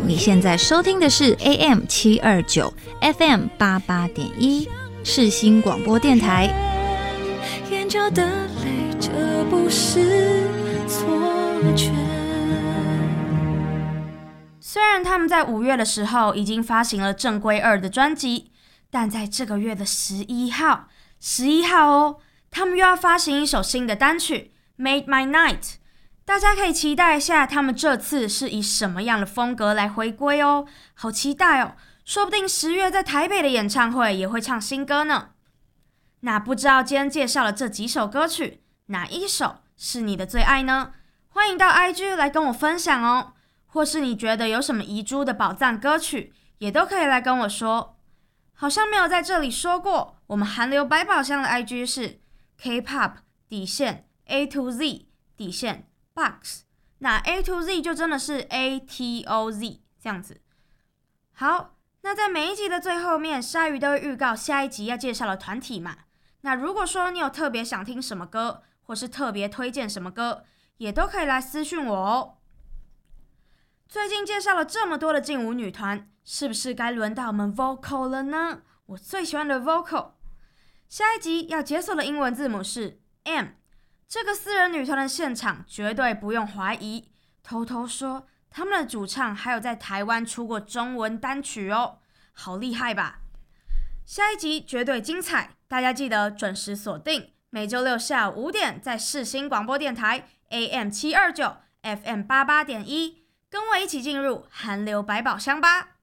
你现在收听的是 AM729 FM88.1 世新广播电台。 眼角的泪，这不是错觉。 虽然他们在5月的时候已经发行了正规2的专辑，但在这个月的11号哦，他们又要发行一首新的单曲 Made My Night。大家可以期待一下他们这次是以什么样的风格来回归哦，好期待哦，说不定10月在台北的演唱会也会唱新歌呢。那不知道今天介绍了这几首歌曲，哪一首是你的最爱呢？欢迎到 IG 来跟我分享哦，或是你觉得有什么遗珠的宝藏歌曲，也都可以来跟我说。好像没有在这里说过，我们韩流百宝箱的 IG 是 K-pop A to Z box， 那 A to Z 就真的是 ATOZ 这样子。好，那在每一集的最后面，鲨鱼都会预告下一集要介绍的团体嘛。那如果说你有特别想听什么歌，或是特别推荐什么歌，也都可以来私讯我哦。最近介绍了这么多的劲舞女团，是不是该轮到我们 vocal 了呢？我最喜欢的 vocal。下一集要解锁的英文字母是 M， 这个4人女团的现场绝对不用怀疑。偷偷说，他们的主唱还有在台湾出过中文单曲哦，好厉害吧？下一集绝对精彩，大家记得准时锁定，每周六下午5点在世新广播电台 AM729 FM88.1，跟我一起进入韩流百宝箱吧。